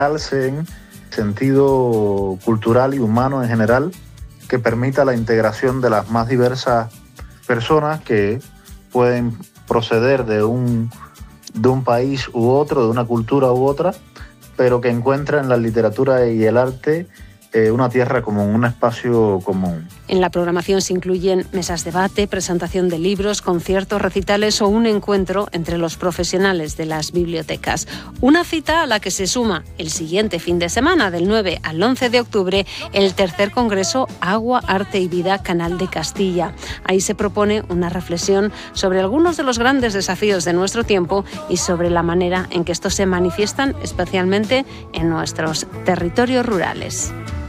en sentido cultural y humano en general, que permita la integración de las más diversas personas que pueden proceder de un país u otro, de una cultura u otra, pero que encuentran en la literatura y el arte una tierra común, un espacio común. En la programación se incluyen mesas de debate, presentación de libros, conciertos, recitales o un encuentro entre los profesionales de las bibliotecas. Una cita a la que se suma el siguiente fin de semana, del 9 al 11 de octubre, el tercer Congreso Agua, Arte y Vida Canal de Castilla. Ahí se propone una reflexión sobre algunos de los grandes desafíos de nuestro tiempo y sobre la manera en que estos se manifiestan especialmente en nuestros territorios rurales.